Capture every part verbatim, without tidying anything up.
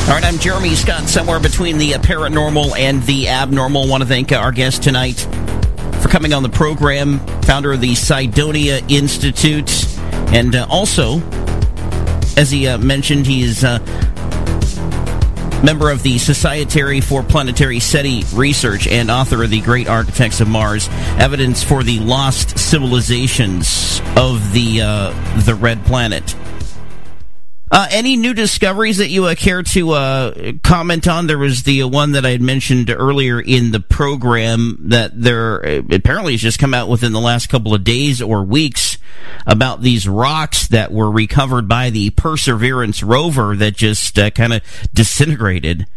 All right, I'm Jeremy Scott, somewhere between the paranormal and the abnormal. I want to thank our guest tonight for coming on the program, founder of the Cydonia Institute, and uh, also, as he uh, mentioned, he is a uh, member of the Society for Planetary SETI Research and author of The Great Architects of Mars, Evidence for the Lost Civilizations of the uh, the Red Planet. Uh, any new discoveries that you uh, care to uh, comment on? There was the uh, one that I had mentioned earlier in the program that there uh, apparently has just come out within the last couple of days or weeks about these rocks that were recovered by the Perseverance rover that just uh, kind of disintegrated.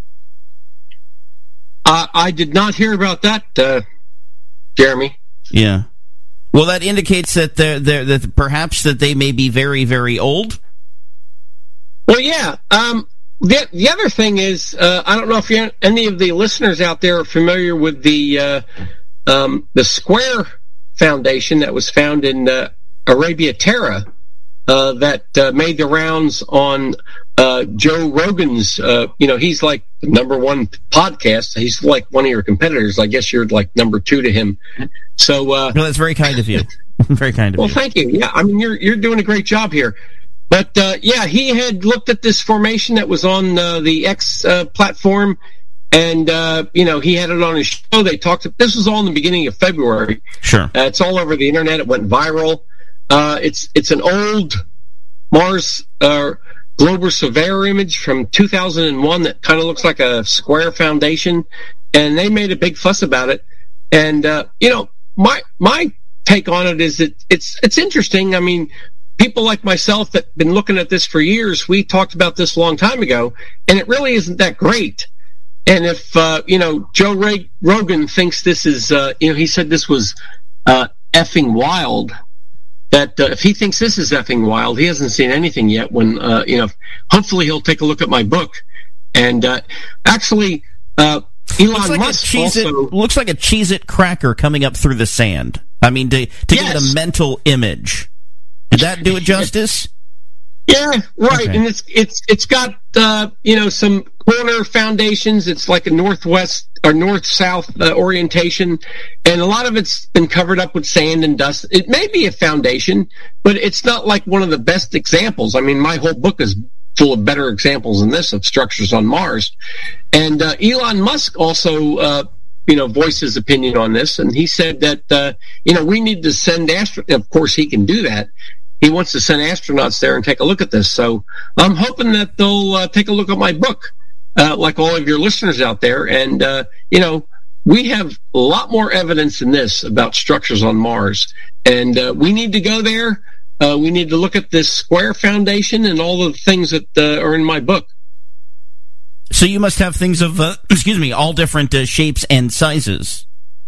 Uh, I did not hear about that, uh, Jeremy. Yeah. Well, that indicates that they're, they're, that perhaps that they may be very, very old. Well, yeah. Um, the, the other thing is, uh, I don't know if you, any of the listeners out there are familiar with the uh, um, the Square Foundation that was found in uh, Arabia Terra uh, that uh, made the rounds on uh, Joe Rogan's. Uh, you know, he's like the number one podcast. He's like one of your competitors. I guess you're like number two to him. So, uh, no, that's very kind of you. Very kind of well, you. Well, thank you. Yeah, I mean, you're you're doing a great job here. But, uh, yeah, he had looked at this formation that was on uh, the X uh, platform, and, uh, you know, he had it on his show. They talked – this was all in the beginning of February. Sure. Uh, it's all over the Internet. It went viral. Uh, it's it's an old Mars uh, Globe Surveyor image from two thousand one that kind of looks like a square foundation, and they made a big fuss about it. And, uh, you know, my my take on it is that it's it's interesting. I mean – people like myself that have been looking at this for years, we talked about this a long time ago, and it really isn't that great. And if, uh, you know, Joe Ray- Rogan thinks this is, uh, you know, he said this was uh, effing wild, that uh, if he thinks this is effing wild, he hasn't seen anything yet when, uh, you know, hopefully he'll take a look at my book. And uh, actually, uh, Elon looks like Musk a Cheez-It, also... looks like a Cheez-It cracker coming up through the sand. I mean, to, to yes. give it a mental image. Did that do it justice? Yeah, right. Okay. And it's it's it's got uh, you know, some corner foundations. It's like a northwest or north south uh, orientation, and a lot of it's been covered up with sand and dust. It may be a foundation, but it's not like one of the best examples. I mean, my whole book is full of better examples than this of structures on Mars. And uh, Elon Musk also uh, you know voiced his opinion on this, and he said that uh, you know we need to send astronauts. Of course, he can do that. He wants to send astronauts there and take a look at this. So I'm hoping that they'll uh, take a look at my book, uh, like all of your listeners out there. And, uh, you know, we have a lot more evidence than this about structures on Mars. And uh, we need to go there. Uh, we need to look at this Square Foundation and all the things that uh, are in my book. So you must have things of, uh, excuse me, all different uh, shapes and sizes.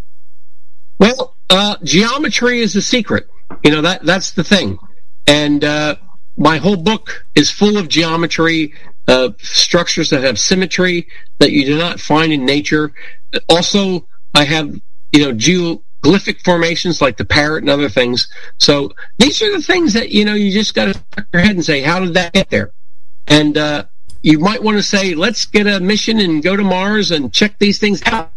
Well, uh, geometry is a secret. You know, that that's the thing. And uh, my whole book is full of geometry, uh, structures that have symmetry that you do not find in nature. Also, I have, you know, geoglyphic formations like the parrot and other things. So these are the things that, you know, you just got to stuck your head and say, how did that get there? And uh, you might want to say, let's get a mission and go to Mars and check these things out.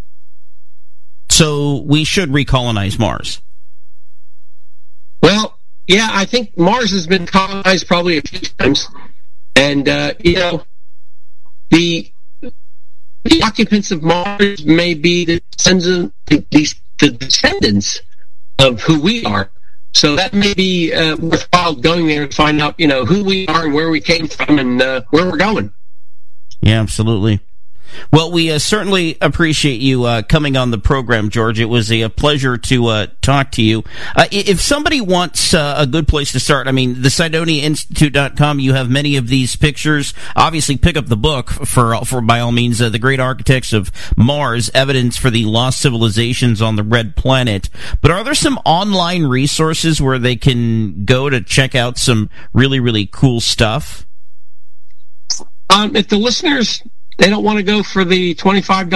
So we should recolonize Mars. Well, yeah, I think Mars has been colonized probably a few times, and uh, you know, the the occupants of Mars may be the descendants, the, the descendants of who we are. So that may be uh, worthwhile going there and find out, you know, who we are and where we came from and uh, where we're going. Yeah, absolutely. Well, we uh, certainly appreciate you uh, coming on the program, George. It was a, a pleasure to uh, talk to you. Uh, if somebody wants uh, a good place to start, I mean, the Cydonia Institute dot com, you have many of these pictures. Obviously, pick up the book, for, for by all means, uh, The Great Architects of Mars, Evidence for the Lost Civilizations on the Red Planet. But are there some online resources where they can go to check out some really, really cool stuff? Um, if the listeners... they don't want to go for the twenty-five dollars